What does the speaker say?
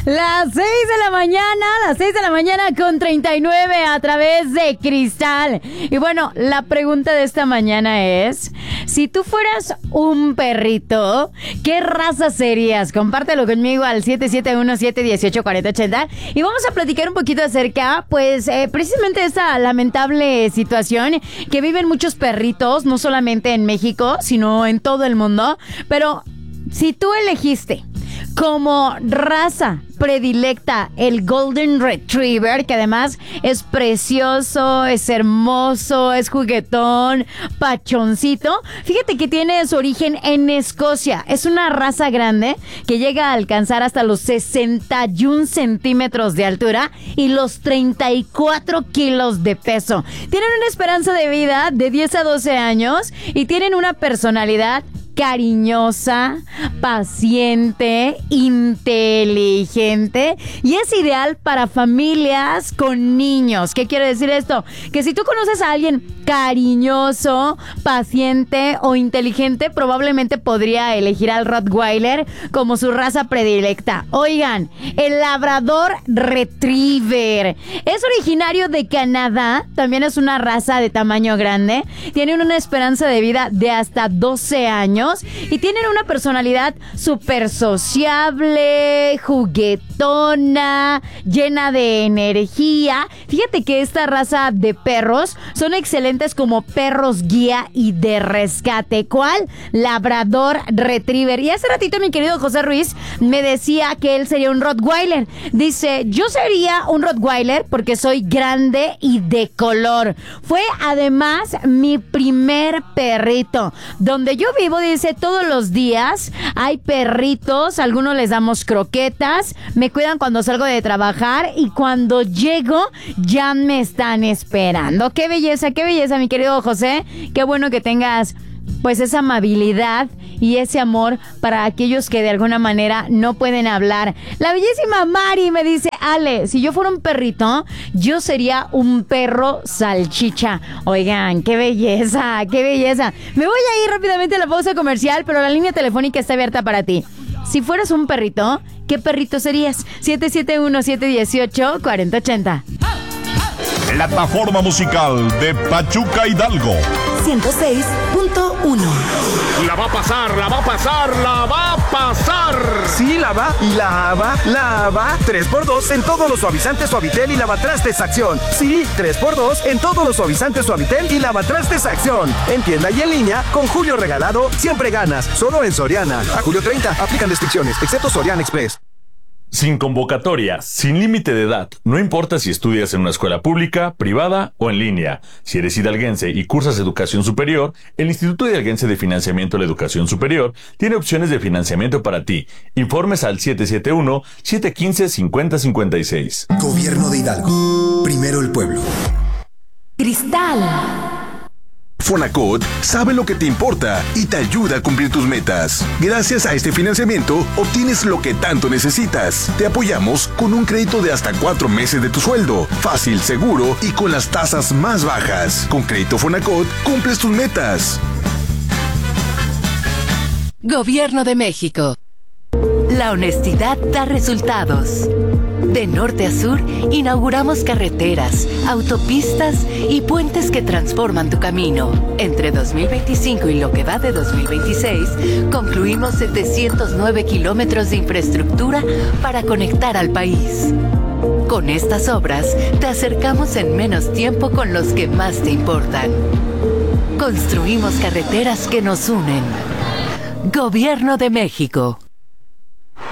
Las 6 de la mañana, las 6 de la mañana con 39 a través de Cristal. Y bueno, la pregunta de esta mañana es, si tú fueras un perrito, ¿qué raza serías? Compártelo conmigo al 771-718-4080 y vamos a platicar un poquito acerca, pues, precisamente de esta lamentable situación que viven muchos perritos, no solamente en México, sino en todo el mundo. Pero si tú elegiste como raza predilecta el Golden Retriever, que además es precioso, es hermoso, es juguetón, pachoncito. Fíjate que tiene su origen en Escocia. Es una raza grande que llega a alcanzar hasta los 61 centímetros de altura y los 34 kilos de peso. Tienen una esperanza de vida de 10 a 12 años y tienen una personalidad cariñosa, paciente, inteligente y es ideal para familias con niños. ¿Qué quiere decir esto? Que si tú conoces a alguien cariñoso, paciente o inteligente, probablemente podría elegir al Rottweiler como su raza predilecta. Oigan, el Labrador Retriever es originario de Canadá, también es una raza de tamaño grande, tienen una esperanza de vida de hasta 12 años y tienen una personalidad súper sociable, juguetona, llena de energía. Fíjate que esta raza de perros son excelentes como perros guía y de rescate. ¿Cuál? Labrador Retriever. Y hace ratito mi querido José Ruiz me decía que él sería un Rottweiler. Dice, yo sería un Rottweiler porque soy grande y de color. Fue además mi primer perrito. Donde yo vivo, dice, todos los días hay perritos, algunos les damos croquetas, me cuidan cuando salgo de trabajar y cuando llego ya me están esperando. Qué belleza, mi querido José. Qué bueno que tengas pues esa amabilidad y ese amor para aquellos que de alguna manera no pueden hablar. La bellísima Mari me dice, Ale, si yo fuera un perrito, yo sería un perro salchicha. Oigan, qué belleza, qué belleza. Me voy a ir rápidamente a la pausa comercial, pero la línea telefónica está abierta para ti. Si fueras un perrito, ¿qué perrito serías? 771-718-4080. Plataforma musical de Pachuca Hidalgo 106.1. La va a pasar, la va a pasar, la va a pasar. Sí, la va. 3x2 en todos los suavizantes Suavitel y lavatrastes Acción. Sí, 3x2 en todos los suavizantes Suavitel y lavatrastes Acción. En tienda y en línea, con Julio Regalado, siempre ganas. Solo en Soriana. A julio 30, aplican restricciones, excepto Soriana Express. Sin convocatoria, sin límite de edad, no importa si estudias en una escuela pública, privada o en línea. Si eres hidalguense y cursas educación superior, el Instituto Hidalguense de Financiamiento a la Educación Superior tiene opciones de financiamiento para ti. Informes al 771-715-5056. Gobierno de Hidalgo. Primero el pueblo. Cristal. Fonacot sabe lo que te importa y te ayuda a cumplir tus metas. Gracias a este financiamiento, obtienes lo que tanto necesitas. Te apoyamos con un crédito de hasta 4 meses de tu sueldo. Fácil, seguro y con las tasas más bajas. Con Crédito Fonacot, cumples tus metas. Gobierno de México. La honestidad da resultados. De norte a sur, inauguramos carreteras, autopistas y puentes que transforman tu camino. Entre 2025 y lo que va de 2026, concluimos 709 kilómetros de infraestructura para conectar al país. Con estas obras, te acercamos en menos tiempo con los que más te importan. Construimos carreteras que nos unen. Gobierno de México.